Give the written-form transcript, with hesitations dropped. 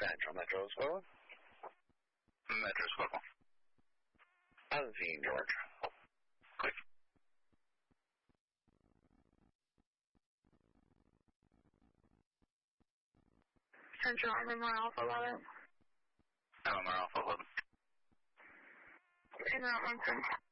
Central Metro Squirrel. Metro Squirrel. Unseen, George. Click. Central MMR Alpha 11. MMR Alpha 11. In route 110.